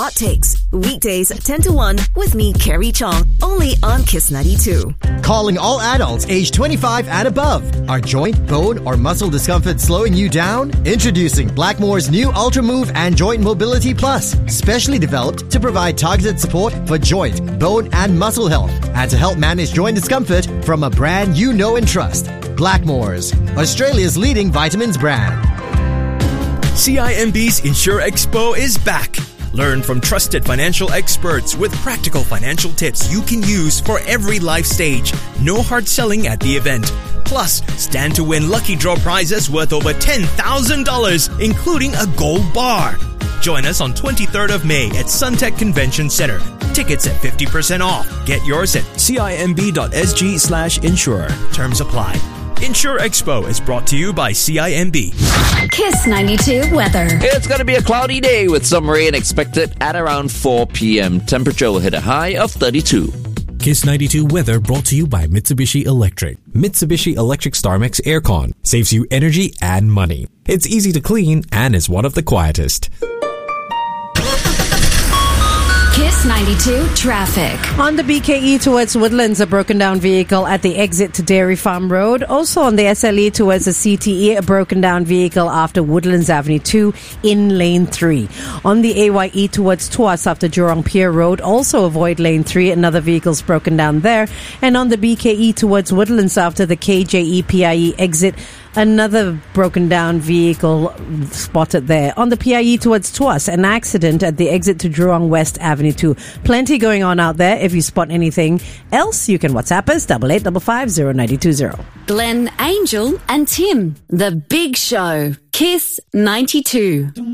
Hot Takes, weekdays 10 to 1 with me, Carrie Chong, only on Kiss 92. Calling all adults age 25 and above. Are joint, bone, or muscle discomfort slowing you down? Introducing Blackmore's new Ultra Move and Joint Mobility Plus, specially developed to provide targeted support for joint, bone, and muscle health, and to help manage joint discomfort from a brand you know and trust. Blackmore's, Australia's leading vitamins brand. CIMB's Insure Expo is back. Learn from trusted financial experts with practical financial tips you can use for every life stage. No hard selling at the event. Plus, stand to win lucky draw prizes worth over $10,000, including a gold bar. Join us on 23rd of May at Suntec Convention Center. Tickets at 50% off. Get yours at cimb.sg/insure. Terms apply. Insure Expo is brought to you by CIMB. Kiss 92 weather. It's going to be a cloudy day with some rain expected at around 4 p.m. Temperature will hit a high of 32. Kiss 92 weather brought to you by Mitsubishi Electric. Mitsubishi Electric StarMax Aircon saves you energy and money. It's easy to clean and is one of the quietest. Kiss 92 traffic. On the BKE towards Woodlands, a broken down vehicle at the exit to Dairy Farm Road. Also on the SLE towards the CTE, a broken down vehicle after Woodlands Avenue 2 in lane 3. On the AYE towards Tuas after Jurong Pier Road, also avoid lane 3. Another vehicle's broken down there. And on the BKE towards Woodlands after the KJE PIE exit, another broken down vehicle spotted there. On the PIE towards Tuas, an accident at the exit to Jurong West Avenue 2. Plenty going on out there. If you spot anything else, you can WhatsApp us 88550920. Glenn, Angel and Tim. The Big Show. Kiss 92.